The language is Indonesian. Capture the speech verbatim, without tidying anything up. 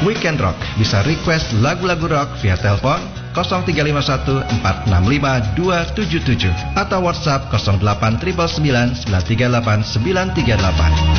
Weekend Rock. Bisa request lagu-lagu rock via telepon nol tiga lima satu empat enam lima dua tujuh tujuh atau WhatsApp nol delapan sembilan sembilan sembilan tiga delapan sembilan tiga delapan.